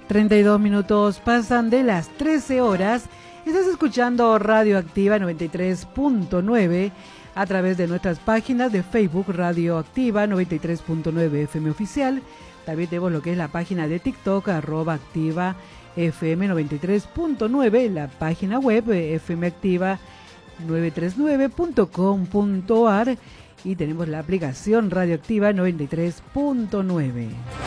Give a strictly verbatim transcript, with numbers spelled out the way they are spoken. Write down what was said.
treinta y dos minutos pasan de las trece horas. Estás escuchando Radioactiva noventa y tres punto nueve a través de nuestras páginas de Facebook Radioactiva noventa y tres punto nueve F M Oficial. También tenemos lo que es la página de TikTok, arroba activa F M noventa y tres punto nueve, la página web fmactiva novecientos treinta y nueve punto com punto a r y tenemos la aplicación Radioactiva noventa y tres punto nueve.